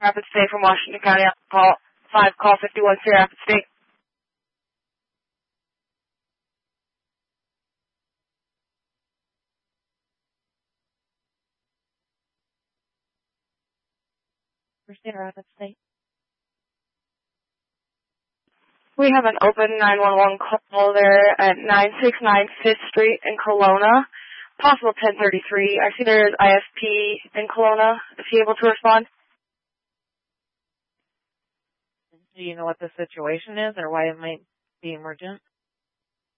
Rapid State from Washington County. Call 51 Sierra Rapid State. Sierra Rapid State. We have an open 911 call there at 969 5th Street in Kelowna. Possible 1033. I see there is ISP in Kelowna. Is he able to respond? Do you know what the situation is or why it might be emergent?